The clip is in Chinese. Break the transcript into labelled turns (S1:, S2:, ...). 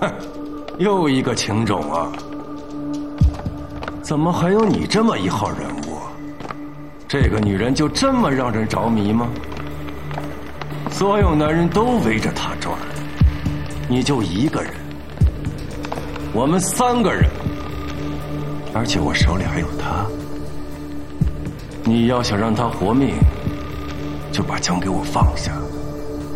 S1: 又一个情种啊！怎么还有你这么一号人物？这个女人就这么让人着迷吗？所有男人都围着她转，你就一个人，我们3个人，而且我手里还有她。你要想让她活命，就把枪给我放下。